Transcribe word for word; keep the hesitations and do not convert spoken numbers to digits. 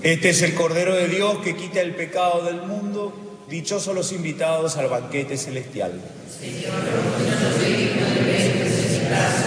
Este es el Cordero de Dios que quita el pecado del mundo. Dichosos los invitados al banquete celestial. Señor, no soy digno de ver tus brazos,